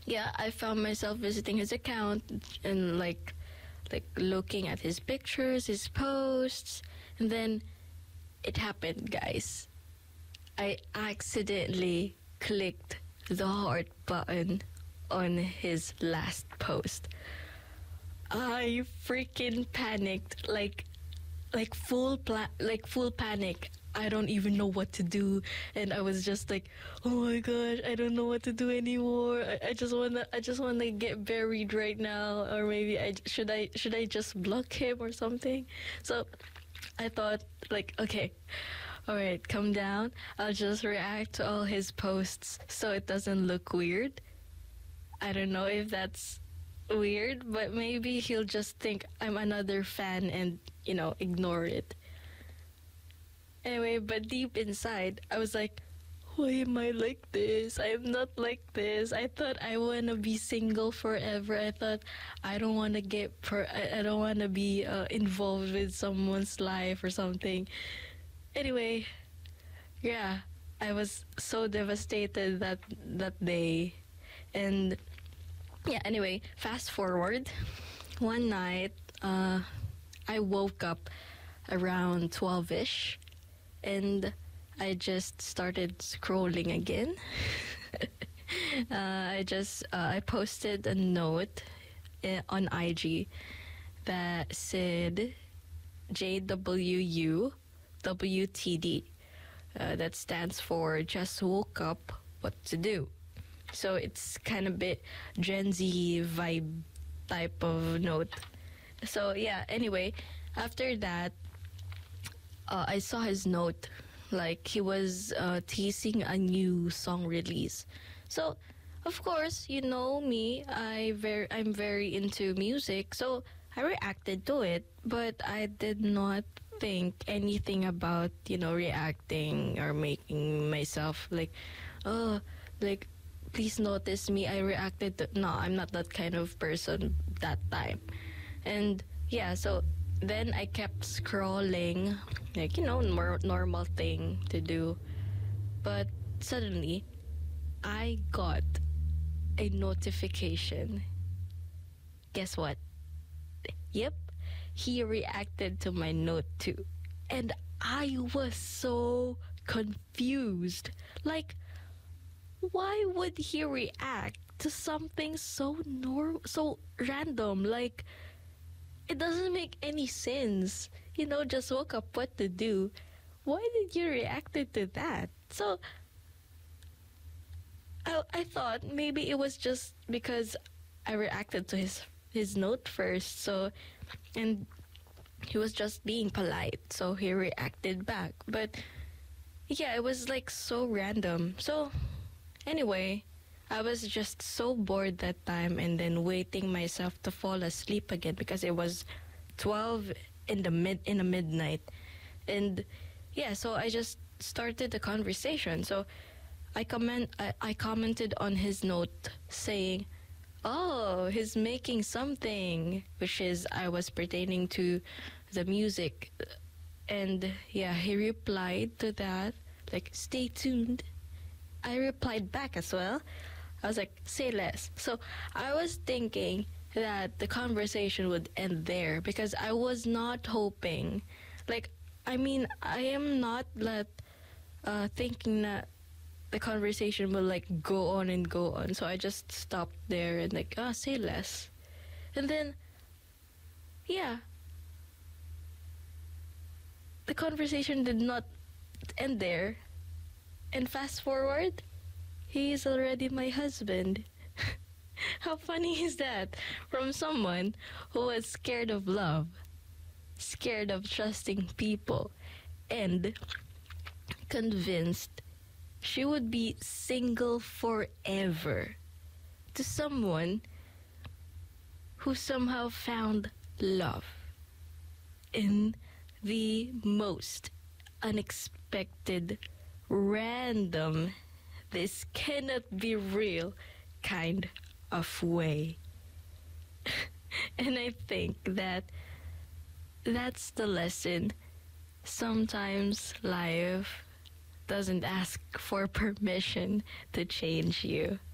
yeah, I found myself visiting his account and like looking at his pictures, his posts, and then it happened, guys. I accidentally clicked the heart button on his last post. I freaking panicked, like full panic. I don't even know what to do, and I was just like, "Oh my gosh, I don't know what to do anymore. I just wanna get buried right now, or maybe should I just block him or something?" So I thought, like, okay, all right, calm down. I'll just react to all his posts so it doesn't look weird. I don't know if that's weird, but maybe he'll just think I'm another fan and, ignore it. Anyway, but deep inside, I was like, why am I like this? I'm not like this. I thought I want to be single forever. I thought I don't want to I don't want to be involved with someone's life or something. Anyway, yeah, I was so devastated that day. And yeah, anyway, fast forward. One night, I woke up around 12ish, and I just started scrolling again. I posted a note on IG that said JWU WTD. That stands for Just Woke Up, What to Do. So it's kind of bit Gen Z vibe type of note. So yeah, anyway, after that, I saw his note. Like, he was teasing a new song release. So, of course, you know me, I'm very into music. So, I reacted to it. But I did not think anything about, reacting or making myself like, oh, like, please notice me. I reacted to... No, I'm not that kind of person that time. And, yeah, so then I kept scrolling, like, normal thing to do. But suddenly, I got a notification. Guess what? Yep, he reacted to my note too. And I was so confused. Like, why would he react to something so random? Like, it doesn't make any sense. Just woke up, what to do. Why did you react to that? So, I thought maybe it was just because I reacted to his note first. So, and he was just being polite. So, he reacted back. But, yeah, it was like so random. So, anyway, I was just so bored that time, and then waiting myself to fall asleep again because it was 12 in the midnight. And yeah, so I just started the conversation. So I commented on his note saying, "Oh, he's making something," which is I was pertaining to the music. And yeah, he replied to that like, "Stay tuned." I replied back as well. I was like, "Say less." So I was thinking that the conversation would end there because I was not hoping. Like, I mean, I am not thinking that the conversation will like go on and go on. So I just stopped there and like, say less. And then, yeah, the conversation did not end there. And fast forward, he is already my husband. How funny is that? From someone who was scared of love, scared of trusting people, and convinced she would be single forever, to someone who somehow found love in the most unexpected, random, this cannot be real kind of way. And I think that's the lesson. Sometimes life doesn't ask for permission to change you.